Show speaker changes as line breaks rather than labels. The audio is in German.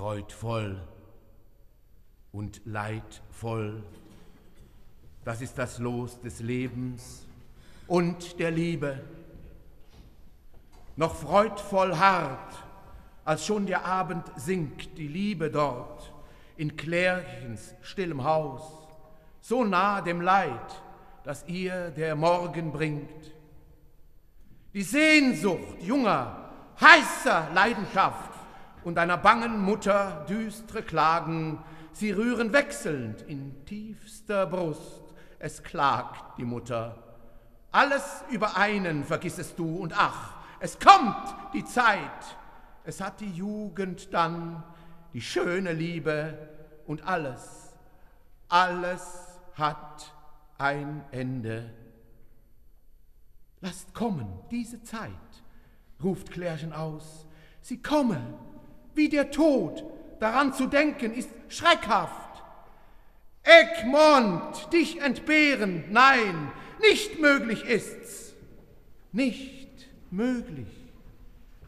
freudvoll und leidvoll. Das ist das Los des Lebens und der Liebe. Noch freudvoll hart, als schon der Abend sinkt, die Liebe dort in Klärchens stillem Haus, so nah dem Leid, das ihr der Morgen bringt. Die Sehnsucht junger, heißer Leidenschaft und einer bangen Mutter düstre Klagen, sie rühren wechselnd in tiefster Brust. Es klagt die Mutter. Alles über einen vergissest du und ach, es kommt die Zeit. Es hat die Jugend dann, die schöne Liebe und alles hat ein Ende. Lasst kommen diese Zeit, ruft Klärchen aus. Sie komme, wie der Tod, daran zu denken ist schreckhaft. Egmont, dich entbehren, nein, nicht möglich ist's, nicht möglich.